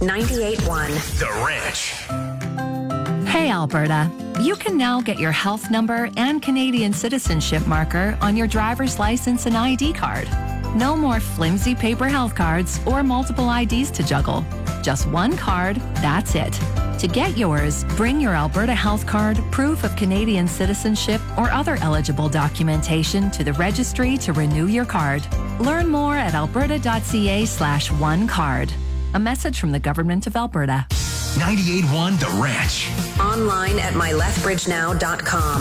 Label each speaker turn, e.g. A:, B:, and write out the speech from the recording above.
A: 98.1
B: The Ranch.
C: Hey, Alberta. You can now get your health number and Canadian citizenship marker on your driver's license and ID card. No more flimsy paper health cards or multiple IDs to juggle. Just one card, that's it. To get yours, bring your Alberta Health Card, proof of Canadian citizenship, or other eligible documentation to the registry to renew your card. Learn more at alberta.ca/onecard. A message from the Government of Alberta.
B: 98.1 The Ranch.
A: Online at mylethbridgenow.com.